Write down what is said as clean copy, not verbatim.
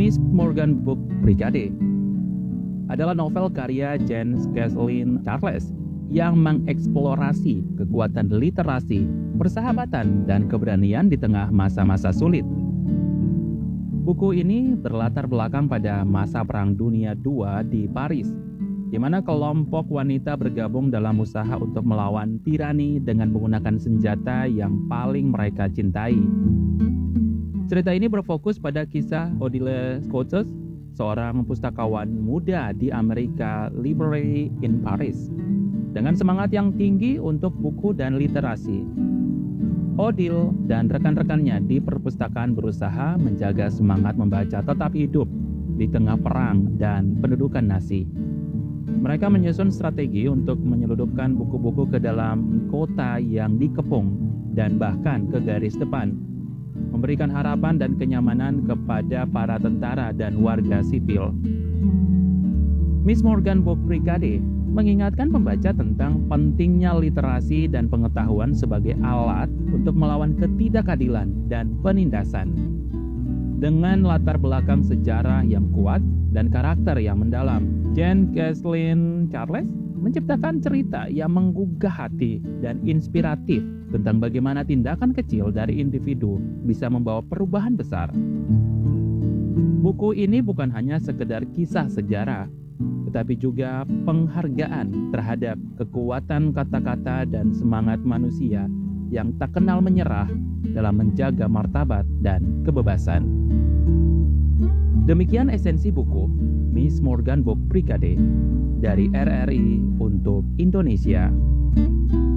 Miss Morgan Book Brigade adalah novel karya James Kathleen Charles yang mengeksplorasi kekuatan literasi, persahabatan, dan keberanian di tengah masa-masa sulit. Buku ini berlatar belakang pada masa Perang Dunia II di Paris, di mana kelompok wanita bergabung dalam usaha untuk melawan tirani dengan menggunakan senjata yang paling mereka cintai. Cerita ini berfokus pada kisah Odile Scottus, seorang pustakawan muda di Amerika Library in Paris, dengan semangat yang tinggi untuk buku dan literasi. Odile dan rekan-rekannya di perpustakaan berusaha menjaga semangat membaca tetap hidup di tengah perang dan pendudukan Nazi. Mereka menyusun strategi untuk menyeludupkan buku-buku ke dalam kota yang dikepung dan bahkan ke garis depan, memberikan harapan dan kenyamanan kepada para tentara dan warga sipil. Miss Morgan Book Brigade mengingatkan pembaca tentang pentingnya literasi dan pengetahuan sebagai alat untuk melawan ketidakadilan dan penindasan. Dengan latar belakang sejarah yang kuat dan karakter yang mendalam, James Kathleen Charles menciptakan cerita yang menggugah hati dan inspiratif tentang bagaimana tindakan kecil dari individu bisa membawa perubahan besar. Buku ini bukan hanya sekedar kisah sejarah, tetapi juga penghargaan terhadap kekuatan kata-kata dan semangat manusia yang tak kenal menyerah dalam menjaga martabat dan kebebasan. Demikian esensi buku Miss Morgan Book Brigade dari RRI untuk Indonesia.